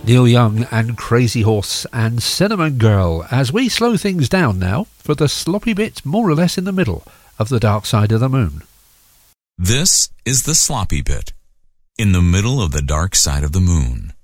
Neil Young and Crazy Horse and Cinnamon Girl, as we slow things down now for the sloppy bit more or less in the middle of The Dark Side of the Moon. This is the sloppy bit in the middle of The Dark Side of the Moon.